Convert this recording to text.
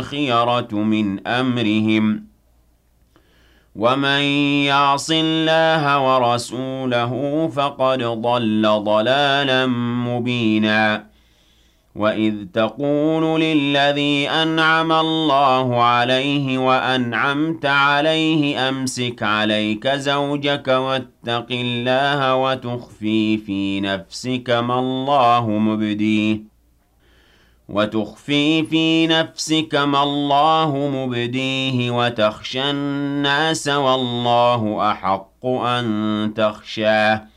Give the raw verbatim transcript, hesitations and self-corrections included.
الْخِيَرَةُ مِنْ أَمْرِهِمْ ۗ وَمَن يَعْصِ اللَّهَ وَرَسُولَهُ فَقَدْ ضَلَّ ضَلَالًا مُّبِينًا. وَإِذْ تَقُولُ لِلَّذِي أَنْعَمَ اللَّهُ عَلَيْهِ وَأَنْعَمْتَ عَلَيْهِ أَمْسِكْ عَلَيْكَ زَوْجَكَ وَاتَّقِ اللَّهَ وَتُخْفِي فِي نَفْسِكَ مَا اللَّهُ مُبْدِيهِ وتخفي في نفسك ما الله مبديه وتخشى الناس والله أحق أن تخشاه